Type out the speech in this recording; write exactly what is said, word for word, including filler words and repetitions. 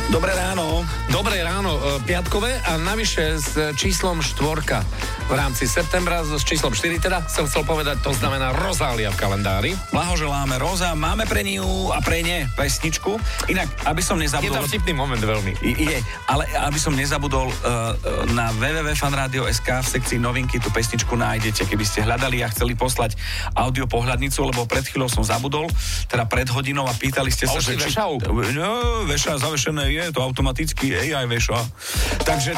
Dobré ráno. Dobré ráno, e, piatkové a navyše s číslom štvorka v rámci septembra, s číslom štyri teda, som chcel povedať, to znamená Rozália v kalendári. Blahoželáme, Roza, máme pre ňu a pre ne pesničku. Inak, aby som Je nezabudol... to vtipný moment veľmi. Je, ale aby som nezabudol, uh, na w w w bodka fanradio bodka es ká v sekcii novinky tú pesničku nájdete, keby ste hľadali a chceli poslať audio pohľadnicu, lebo pred chvíľou som zabudol, teda pred hodinou a pýtali ste sa, že... Či... Vešau? No, veša zavešené je, to automaticky á í veša. Takže